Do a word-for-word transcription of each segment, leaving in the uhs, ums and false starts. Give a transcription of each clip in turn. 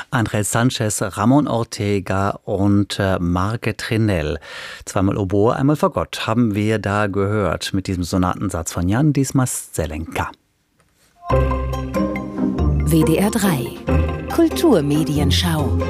Andrés Sanchez, Ramon Ortega und äh, Marc Trinell. Zweimal Oboe, einmal Fagott haben wir da gehört mit diesem Sonatensatz von Jan Dismas-Zelenka. W D R drei Kulturmedienschau.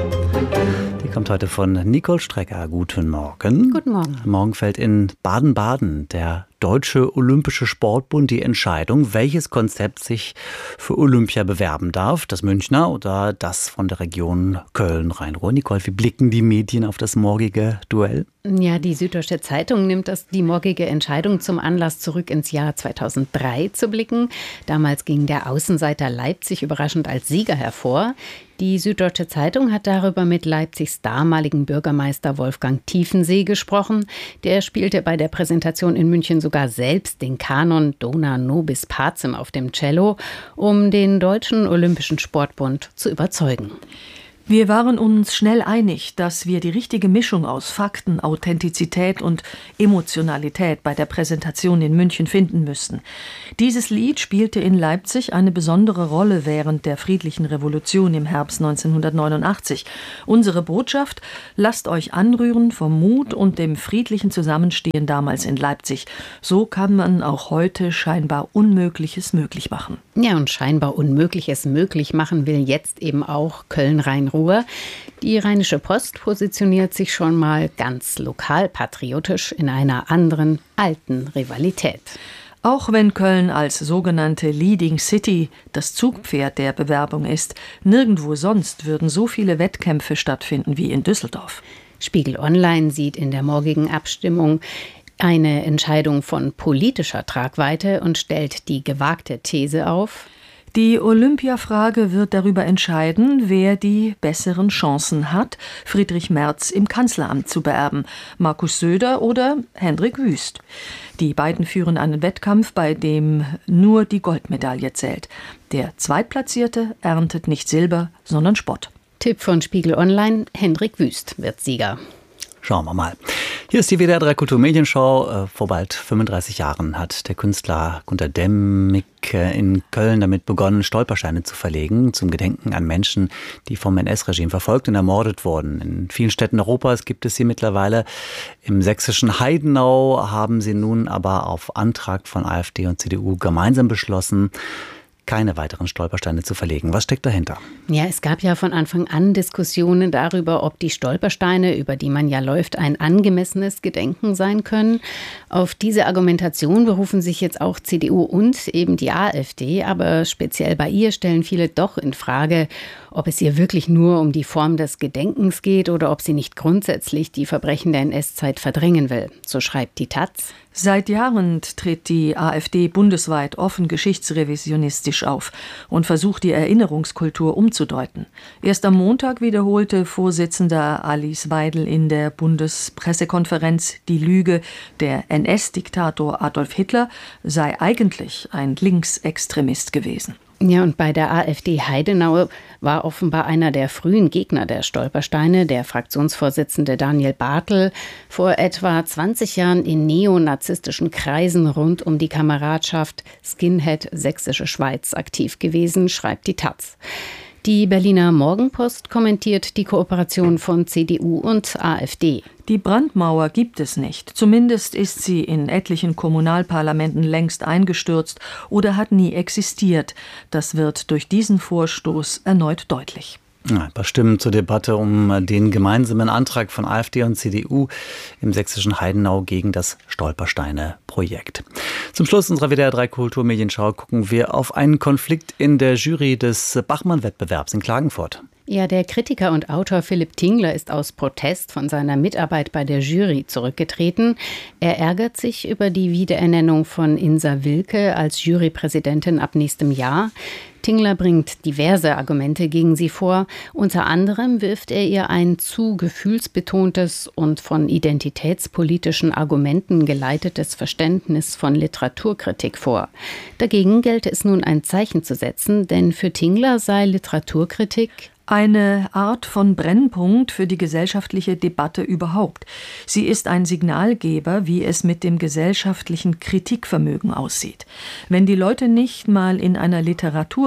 Die kommt heute von Nicole Strecker. Guten Morgen. Guten Morgen. Morgen fällt in Baden-Baden der Deutsche Olympische Sportbund die Entscheidung, welches Konzept sich für Olympia bewerben darf. Das Münchner oder das von der Region Köln-Rhein-Ruhr. Nicole, wie blicken die Medien auf das morgige Duell? Ja, die Süddeutsche Zeitung nimmt das, die morgige Entscheidung zum Anlass, zurück ins Jahr zweitausenddrei zu blicken. Damals ging der Außenseiter Leipzig überraschend als Sieger hervor. Die Süddeutsche Zeitung hat darüber mit Leipzigs damaligen Bürgermeister Wolfgang Tiefensee gesprochen. Der spielte bei der Präsentation in München sogar selbst den Kanon Dona Nobis Pacem auf dem Cello, um den Deutschen Olympischen Sportbund zu überzeugen. Wir waren uns schnell einig, dass wir die richtige Mischung aus Fakten, Authentizität und Emotionalität bei der Präsentation in München finden müssten. Dieses Lied spielte in Leipzig eine besondere Rolle während der friedlichen Revolution im Herbst neunzehnhundertneunundachtzig. Unsere Botschaft: Lasst euch anrühren vom Mut und dem friedlichen Zusammenstehen damals in Leipzig. So kann man auch heute scheinbar Unmögliches möglich machen. Ja, und scheinbar Unmögliches möglich machen will jetzt eben auch Köln-Rhein-Ruhr. Die Rheinische Post positioniert sich schon mal ganz lokalpatriotisch in einer anderen, alten Rivalität. Auch wenn Köln als sogenannte Leading City das Zugpferd der Bewerbung ist, nirgendwo sonst würden so viele Wettkämpfe stattfinden wie in Düsseldorf. Spiegel Online sieht in der morgigen Abstimmung eine Entscheidung von politischer Tragweite und stellt die gewagte These auf: Die Olympiafrage wird darüber entscheiden, wer die besseren Chancen hat, Friedrich Merz im Kanzleramt zu beerben, Markus Söder oder Hendrik Wüst. Die beiden führen einen Wettkampf, bei dem nur die Goldmedaille zählt. Der Zweitplatzierte erntet nicht Silber, sondern Spott. Tipp von Spiegel Online: Hendrik Wüst wird Sieger. Schauen wir mal. Hier ist die W D R drei Kulturmedienschau. Vor bald fünfunddreißig Jahren hat der Künstler Gunter Demnig in Köln damit begonnen, Stolpersteine zu verlegen zum Gedenken an Menschen, die vom N S-Regime verfolgt und ermordet wurden. In vielen Städten Europas gibt es sie mittlerweile. Im sächsischen Heidenau haben sie nun aber auf Antrag von AfD und C D U gemeinsam beschlossen, keine weiteren Stolpersteine zu verlegen. Was steckt dahinter? Ja, es gab ja von Anfang an Diskussionen darüber, ob die Stolpersteine, über die man ja läuft, ein angemessenes Gedenken sein können. Auf diese Argumentation berufen sich jetzt auch C D U und eben die AfD. Aber speziell bei ihr stellen viele doch in Frage, ob es ihr wirklich nur um die Form des Gedenkens geht oder ob sie nicht grundsätzlich die Verbrechen der N S-Zeit verdrängen will. So schreibt die Taz. Seit Jahren tritt die AfD bundesweit offen geschichtsrevisionistisch auf und versucht, die Erinnerungskultur umzudeuten. Erst am Montag wiederholte Vorsitzender Alice Weidel in der Bundespressekonferenz, die Lüge, der N S-Diktator Adolf Hitler sei eigentlich ein Linksextremist gewesen. Ja, und bei der AfD Heidenau war offenbar einer der frühen Gegner der Stolpersteine, der Fraktionsvorsitzende Daniel Bartel, vor etwa zwanzig Jahren in neonazistischen Kreisen rund um die Kameradschaft Skinhead Sächsische Schweiz aktiv gewesen, schreibt die Taz. Die Berliner Morgenpost kommentiert die Kooperation von C D U und AfD. Die Brandmauer gibt es nicht. Zumindest ist sie in etlichen Kommunalparlamenten längst eingestürzt oder hat nie existiert. Das wird durch diesen Vorstoß erneut deutlich. Ein paar Stimmen zur Debatte um den gemeinsamen Antrag von AfD und C D U im sächsischen Heidenau gegen das Stolpersteine-Projekt. Zum Schluss unserer W D R drei Kulturmedienschau gucken wir auf einen Konflikt in der Jury des Bachmann-Wettbewerbs in Klagenfurt. Ja, der Kritiker und Autor Philipp Tingler ist aus Protest von seiner Mitarbeit bei der Jury zurückgetreten. Er ärgert sich über die Wiederernennung von Insa Wilke als Jurypräsidentin ab nächstem Jahr. Tingler bringt diverse Argumente gegen sie vor. Unter anderem wirft er ihr ein zu gefühlsbetontes und von identitätspolitischen Argumenten geleitetes Verständnis von Literaturkritik vor. Dagegen gelte es nun ein Zeichen zu setzen, denn für Tingler sei Literaturkritik eine Art von Brennpunkt für die gesellschaftliche Debatte überhaupt. Sie ist ein Signalgeber, wie es mit dem gesellschaftlichen Kritikvermögen aussieht. Wenn die Leute nicht mal in einer Literatur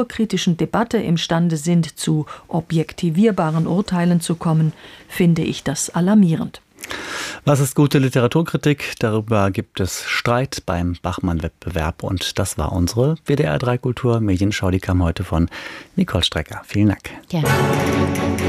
kulturkritischen Debatte imstande sind, zu objektivierbaren Urteilen zu kommen, finde ich das alarmierend. Was ist gute Literaturkritik? Darüber gibt es Streit beim Bachmann-Wettbewerb. Und das war unsere W D R drei Kultur Medienschau. Die kam heute von Nicole Strecker. Vielen Dank. Gerne.